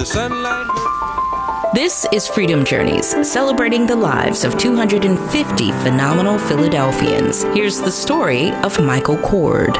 the sunlight. This is Freedom Journeys, celebrating the lives of 250 phenomenal Philadelphians. Here's the story of Michael Cord.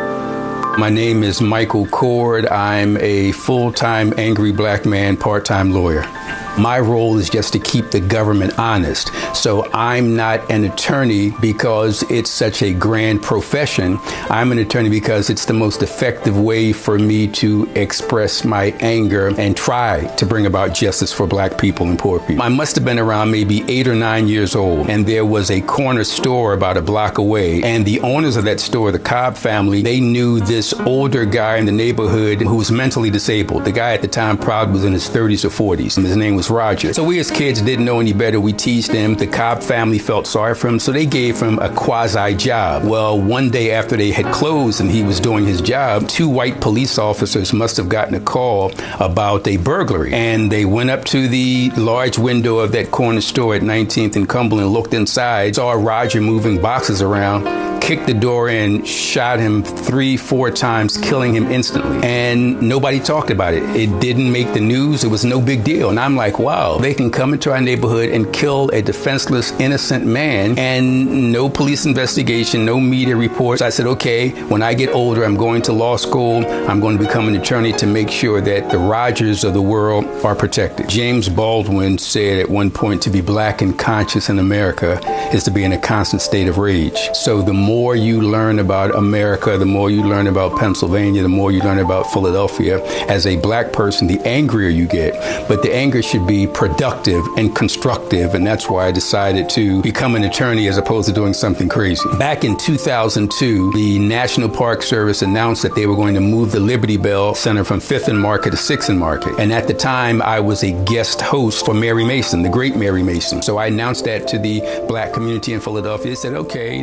My name is Michael Cord. I'm a full-time angry black man, part-time lawyer. My role is just to keep the government honest. So I'm not an attorney because it's such a grand profession. I'm an attorney because it's the most effective way for me to express my anger and try to bring about justice for black people and poor people. I must have been around maybe 8 or 9 years old, and there was a corner store about a block away. And the owners of that store, the Cobb family, they knew this older guy in the neighborhood who was mentally disabled. The guy at the time probably was in his 30s or 40s, and his name was Roger. So we as kids didn't know any better. We teased him. The Cobb family felt sorry for him, so they gave him a quasi job. Well, one day after they had closed and he was doing his job, 2 white police officers must have gotten a call about a burglary. And they went up to the large window of that corner store at 19th and Cumberland, looked inside, saw Roger moving boxes around, kicked the door in, shot him 3-4 times, killing him instantly. And nobody talked about it. It didn't make the news. It was no big deal. And I'm like, wow, they can come into our neighborhood and kill a defenseless, innocent man and no police investigation, no media reports. I said, okay, when I get older, I'm going to law school. I'm going to become an attorney to make sure that the Rogers of the world are protected. James Baldwin said at one point, to be black and conscious in America is to be in a constant state of rage. So the more you learn about America, the more you learn about Pennsylvania, the more you learn about Philadelphia. As a black person, the angrier you get. But the anger should be productive and constructive, and that's why I decided to become an attorney as opposed to doing something crazy. Back in 2002, the National Park Service announced that they were going to move the Liberty Bell Center from 5th and Market to 6th and Market. And at the time, I was a guest host for Mary Mason, the great Mary Mason. So I announced that to the black community in Philadelphia. They said, okay,